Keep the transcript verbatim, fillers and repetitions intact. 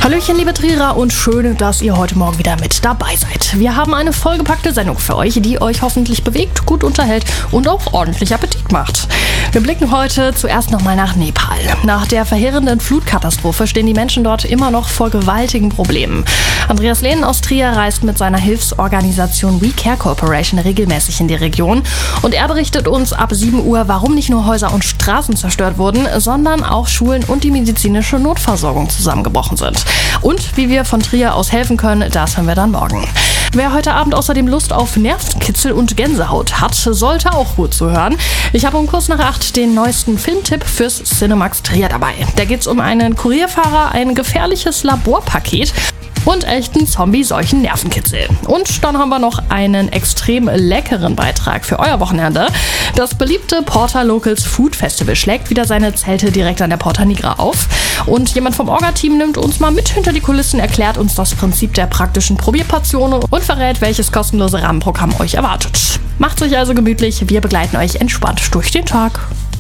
Hallöchen, liebe Trierer, und schön, dass ihr heute Morgen wieder mit dabei seid. Wir haben eine vollgepackte Sendung für euch, die euch hoffentlich bewegt, gut unterhält und auch ordentlich Appetit macht. Wir blicken heute zuerst nochmal nach Nepal. Nach der verheerenden Flutkatastrophe stehen die Menschen dort immer noch vor gewaltigen Problemen. Andreas Lehnen aus Trier reist mit seiner Hilfsorganisation We Care Corporation regelmäßig in die Region und er berichtet uns ab sieben Uhr, warum nicht nur Häuser und Straßen zerstört wurden, sondern auch Schulen und die medizinische Notversorgung zusammengebrochen sind. Und wie wir von Trier aus helfen können, das hören wir dann morgen. Wer heute Abend außerdem Lust auf Nervenkitzel und Gänsehaut hat, sollte auch gut zuhören. Ich habe um kurz nach acht den neuesten Filmtipp fürs Cinemax Trier dabei. Da geht es um einen Kurierfahrer, ein gefährliches Laborpaket und echten Zombie-Seuchen Nervenkitzel. Und dann haben wir noch einen extrem leckeren Beitrag für euer Wochenende. Das beliebte Porta Locals Food Festival schlägt wieder seine Zelte direkt an der Porta Nigra auf. Und jemand vom Orga-Team nimmt uns mal mit hinter die Kulissen, erklärt uns das Prinzip der praktischen Probierportionen und verrät, welches kostenlose Rahmenprogramm euch erwartet. Macht's euch also gemütlich, wir begleiten euch entspannt durch den Tag.